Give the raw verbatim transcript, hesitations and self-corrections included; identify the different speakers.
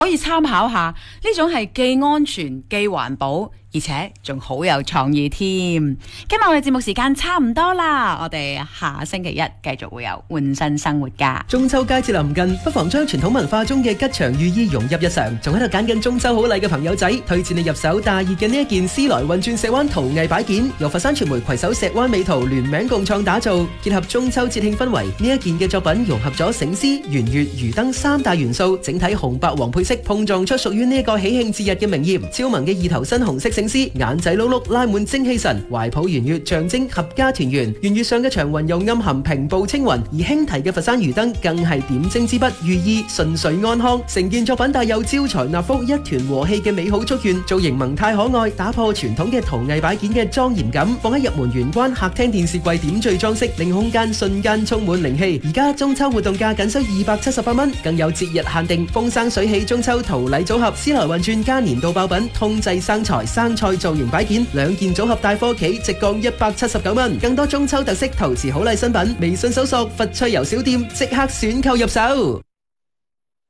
Speaker 1: 可以參考下，呢種係既安全既環保，而且仲好有創意添。今日我哋節目時間差唔多啦，我哋下星期一繼續會有換身生活家。
Speaker 2: 中秋佳節臨近，不妨將傳統文化中嘅吉祥寓意融入日常。仲喺度揀緊中秋好禮嘅朋友仔，推薦你入手大熱嘅呢一件絲來運轉石灣陶藝擺件，由佛山傳媒攜手石灣美陶聯名共創打造，結合中秋節慶氛圍。呢一件嘅作品融合咗醒獅、圓月、魚燈三大元素，整體紅白黃配色碰撞出屬於呢一個喜慶節日嘅明豔。超萌嘅二頭身紅色醒獅，眼仔碌碌拉滿精氣神，懷抱圓月象徵合家團圓。圓月上嘅長雲又暗含平步青雲，而輕提嘅佛山魚燈更係點睛之筆，寓意順遂安康。成件作品帶有招財納福、一團和氣嘅美好祝願，造型萌態可愛，打破傳統嘅陶藝擺件嘅莊嚴感，放喺入門玄關客廳電視櫃點綴裝飾，令空間瞬間充滿靈氣。而家中秋活動價僅需二百七十八蚊，更有節日限定風生水起中秋陶禮組合，絲來運轉加年度爆品通濟生財生菜造型擺件兩件組合帶貨企直降一百七十九蚊。更多中秋特色陶瓷好禮新品，微信搜索佛趣遊小店即刻選購入手。